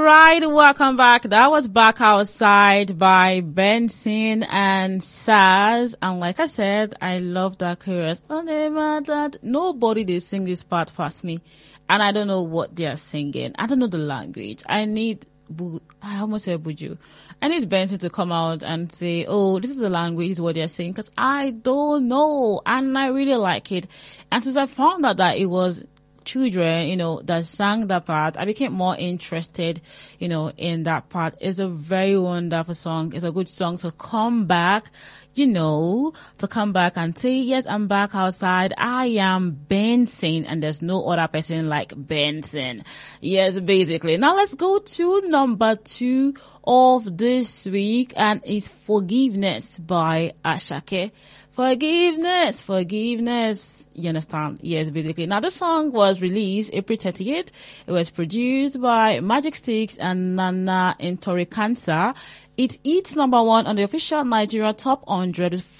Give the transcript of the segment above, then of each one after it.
right, welcome back. That was Back Outside by Benson and Saz. And like I said, I love that chorus. Nobody they sing this part past me. And I don't know what they are singing. I don't know the language. I almost said Buju. I need Benson to come out and say, oh, this is the language, this is what they're saying. Because I don't know. And I really like it. And since I found out that it was children, that sang that part, I became more interested, in that part. It's a very wonderful song. It's a good song to come back, to come back and say, yes, I'm back outside. I am Benson, and there's no other person like Benson. Yes, basically. Now let's go to number 2 of this week, and it's Forgiveness by Asake. Forgiveness. You understand? Yes, basically. Now, the song was released April 30th. It was produced by Magic Sticks and Nana Ntorikansa. It hit number 1 on the official Nigeria Top 100 with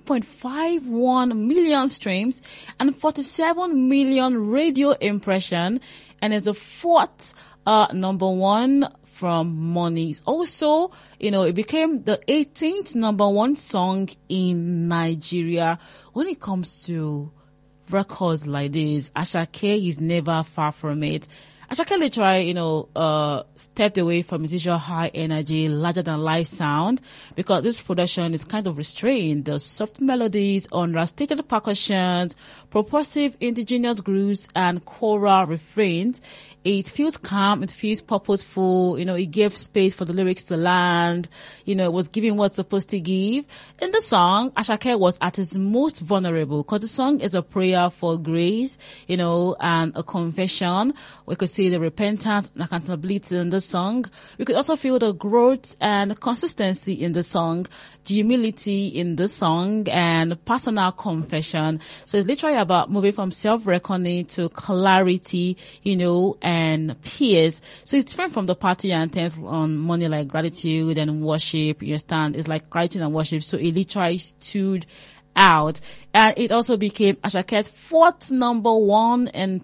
5.51 million streams and 47 million radio impression, and is the 4th number 1 from Monies. Also, it became the 18th number 1 song in Nigeria. When it comes to records like this, Asake is never far from it. Asake literally, stepped away from his usual high energy, larger than life sound, because this production is kind of restrained. The soft melodies, understated percussions, propulsive indigenous grooves, and choral refrains. It feels calm, it feels purposeful, it gave space for the lyrics to land, it was giving what's supposed to give. In the song, Asake was at his most vulnerable, because the song is a prayer for grace, and a confession. We could see the repentance and accountability in the song. We could also feel the growth and consistency in the song, humility in the song, and personal confession. So it's literally about moving from self-reckoning to clarity, and peace. So it's different from the party anthems on Money, like gratitude and worship. You understand? It's like gratitude and worship. So it literally stood out. And it also became Asake's 4th number 1 in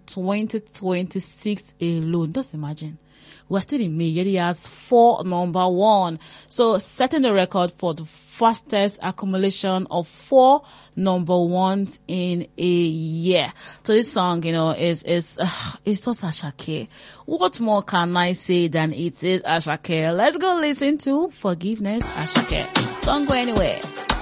2026 alone. Just imagine. We're still in May, yet he has 4 number 1. So setting the record for the fastest accumulation of 4 number 1s in a year. So this song, is just Asake. What more can I say than it is Asake? Let's go listen to Forgiveness, Asake. Don't go anywhere.